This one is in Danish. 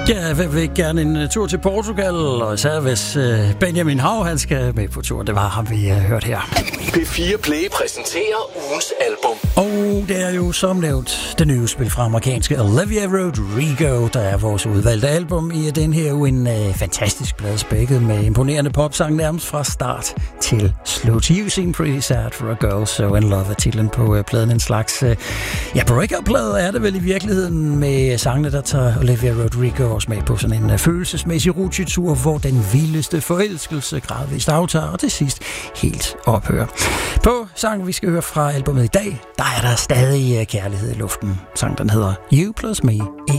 Ja, hvem vil ikke gerne en tur til Portugal, og især hvis Benjamin Hav, han skal med på tur. Det var ham, vi hørt her. P4 Play præsenterer ugens album. Og det er jo som nævnt det nye spil fra amerikanske Olivia Rodrigo, der er vores udvalgte album i den her uge. En fantastisk plade spækket med imponerende popsang nærmest fra start til slut. You Seem Pretty Sad for a Girl So In Love er titlen på pladen. En slags breakup-plade er det vel i virkeligheden, med sangene, der tager Olivia Rodrigo også med på sådan en følelsesmæssig rutsjetur, hvor den vildeste forelskelse gradvist aftager og til sidst helt ophører. På sangen, vi skal høre fra albumet i dag, der er der stadig kærlighed i luften. Sangen, den hedder You Plus Me.